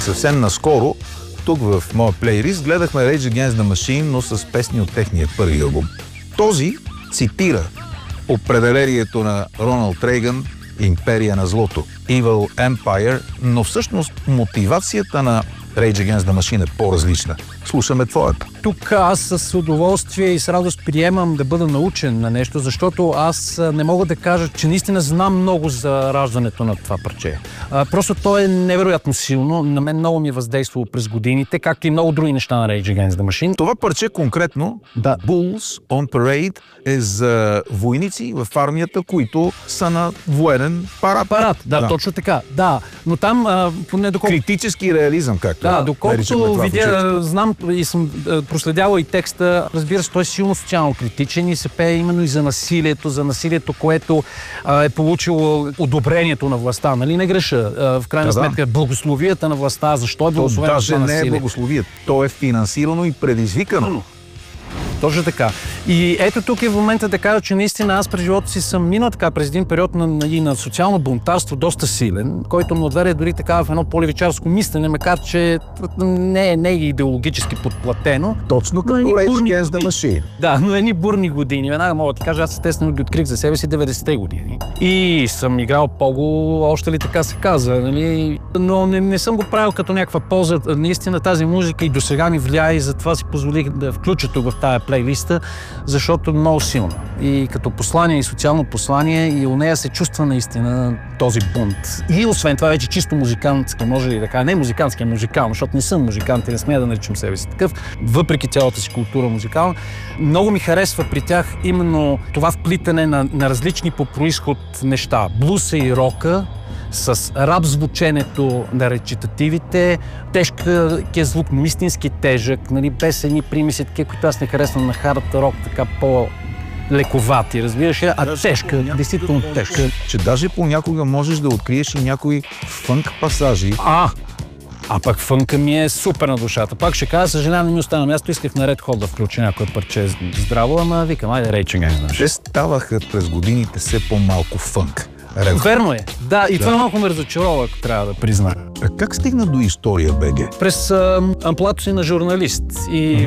Съвсем наскоро, тук в моя плейлист, гледахме Rage Against the Machine, но с песни от техния първи албум. Този цитира определението на Роналд Рейган "Империя на злото", Evil Empire, но всъщност мотивацията на Rage Against the Machine е по-различна. Слушаме твоята. Тук аз с удоволствие и с радост приемам да бъда научен на нещо, защото аз не мога да кажа, че наистина знам много за раждането на това парче. Просто то е невероятно силно. На мен много ми е въздействало през годините, както и много други неща на Rage Against the Machine. Това парче конкретно, Да. Bulls on Parade, е за войници в армията, които са на военен парад. Да, точно така. Да, но там, поне доколко... Критически реализъм, както Да, наричаме доколкото това в училище. знам и съм проследявал и текста, разбира се, той е силно социално критичен и се пее именно и за насилието, което е получило одобрението на властта. Нали не греша? В крайна сметка благословията на властта, защо е благословено даже това не насилие? е благословие, то е финансирано и предизвикано. Точно така. И ето тук е в момента да кажа, че наистина аз през живота си съм минал така през един период на социално бунтарство доста силен, който ме отваря дори така в едно по-левичарско мислене, макар че не е идеологически подплатено. Точно като Rage Against the Machine. Да, но едни бурни години. Веднага мога да ти кажа, аз естествено ги открих за себе си 90-те години. И съм играл пого, още ли така се казва, нали? Но не съм го правил като някаква полза. Наистина тази музика и досега ми влияе и затова си позволих да включа тук в тая плейлиста, защото е много силно. И като послание, и социално послание, и у нея се чувства наистина този бунт. И освен това вече чисто музикантски, може ли да кажа, не музикантски, а музикално, защото не съм музикант и не смея да наричам себе си такъв, въпреки цялата си култура музикална. Много ми харесва при тях именно това вплитане на различни по произход неща. Блуса и рока, с рап звученето на речитативите, тежкия звук, но истински тежък, нали, без едни примеси, такива, които аз не харесвам на хард рок, така по-лековати, разбираш ли? А тежка, действително тежка. Че даже понякога можеш да откриеш и някои фънк пасажи. А пък фънка ми е супер на душата. Пак ще кажа, съжалявам, не ми остана място, исках на Red Hot да включа някое парче здраво, ама викам, айде Rage Against the Machine. Те ставаха през годините все по-малко фънк. Верно е. Да, и това малко ме разочарова, ако трябва да призная. Как стигна до История БГ? През амплуато си на журналист и